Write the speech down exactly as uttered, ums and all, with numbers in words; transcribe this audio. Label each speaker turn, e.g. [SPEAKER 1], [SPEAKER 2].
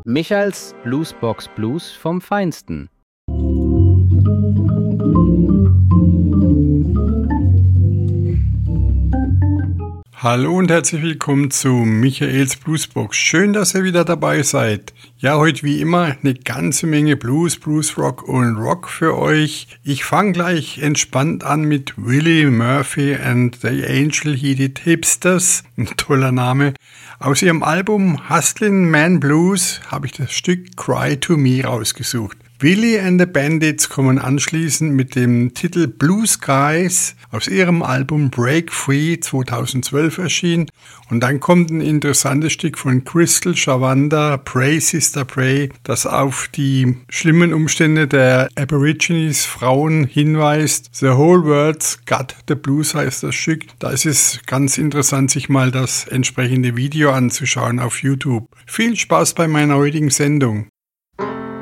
[SPEAKER 1] Michaels Bluesbox Blues vom Feinsten.
[SPEAKER 2] Hallo und herzlich willkommen zu Michaels Bluesbox. Schön, dass ihr wieder dabei seid. Ja, heute wie immer eine ganze Menge Blues, Bluesrock und Rock für euch. Ich fange gleich entspannt an mit Willie Murphy and the Angel-Headed Hipsters. Ein toller Name. Aus ihrem Album Hustlin' Man Blues habe ich das Stück Cry to Me rausgesucht. Willie and the Bandits kommen anschließend mit dem Titel Blue Skies aus ihrem Album Break Free zweitausendzwölf erschienen. Und dann kommt ein interessantes Stück von Crystal Chavanda, Pray Sister Pray, das auf die schlimmen Umstände der Aborigines Frauen hinweist. The Whole World's Got the Blues heißt das Stück. Da ist es ganz interessant, sich mal das entsprechende Video anzuschauen auf YouTube. Viel Spaß bei meiner heutigen Sendung.